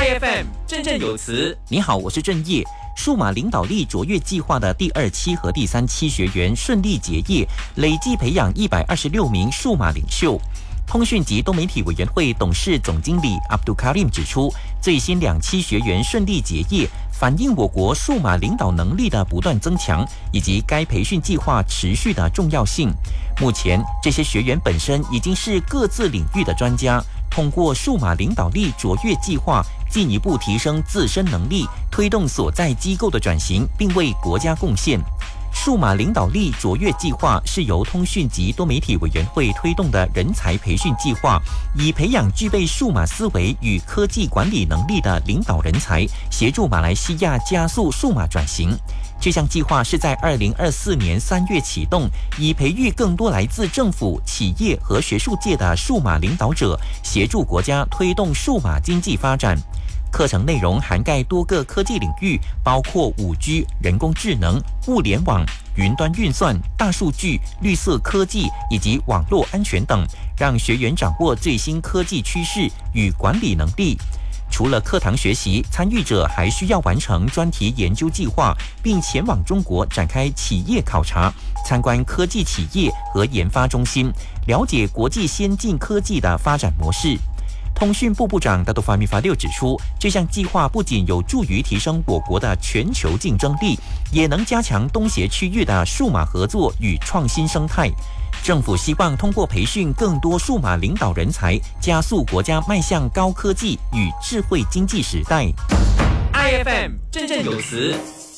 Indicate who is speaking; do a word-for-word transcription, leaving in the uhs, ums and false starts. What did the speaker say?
Speaker 1: I F M 振振有词。
Speaker 2: 你好，我是郑业。数码领导力卓越计划的第二期和第三期学员顺利结业，累计培养一百二十六名数码领袖。通讯及多媒体委员会董事总经理 Abdul Karim 指出，最新两期学员顺利结业，反映我国数码领导能力的不断增强，以及该培训计划持续的重要性。目前，这些学员本身已经是各自领域的专家，通过数码领导力卓越计划，进一步提升自身能力，推动所在机构的转型，并为国家贡献。数码领导力卓越计划是由通讯及多媒体委员会推动的人才培训计划，以培养具备数码思维与科技管理能力的领导人才，协助马来西亚加速数码转型。这项计划是在二零二四年三月启动，以培育更多来自政府、企业和学术界的数码领导者，协助国家推动数码经济发展。课程内容涵盖多个科技领域，包括 五 G、人工智能、物联网、云端运算、大数据、绿色科技以及网络安全等，让学员掌握最新科技趋势与管理能力。除了课堂学习，参与者还需要完成专题研究计划，并前往中国展开企业考察，参观科技企业和研发中心，了解国际先进科技的发展模式。通讯部部长大多法米法六指出，这项计划不仅有助于提升我国的全球竞争力，也能加强东协区域的数码合作与创新生态。政府希望通过培训更多数码领导人才，加速国家迈向高科技与智慧经济时代。
Speaker 1: I F M 振振有词。